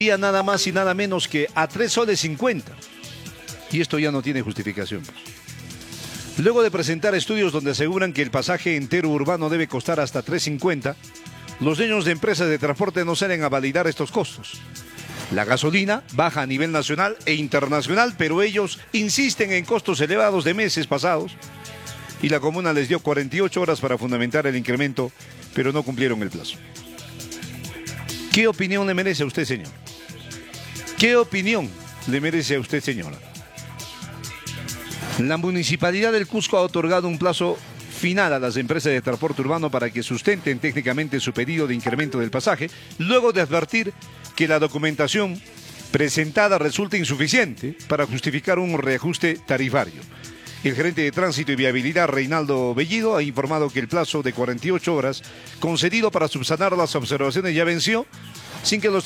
nada más y nada menos que a 3,50 soles. Y esto ya no tiene justificación. Luego de presentar estudios donde aseguran que el pasaje entero urbano debe costar hasta 3,50, los dueños de empresas de transporte no salen a validar estos costos. La gasolina baja a nivel nacional e internacional, pero ellos insisten en costos elevados de meses pasados y la comuna les dio 48 horas para fundamentar el incremento, pero no cumplieron el plazo. ¿Qué opinión le merece a usted, señor? ¿Qué opinión le merece a usted, señora? La Municipalidad del Cusco ha otorgado un plazo final a las empresas de transporte urbano para que sustenten técnicamente su pedido de incremento del pasaje, luego de advertir que la documentación presentada resulta insuficiente para justificar un reajuste tarifario. El gerente de Tránsito y Viabilidad, Reinaldo Bellido, ha informado que el plazo de 48 horas concedido para subsanar las observaciones ya venció, sin que los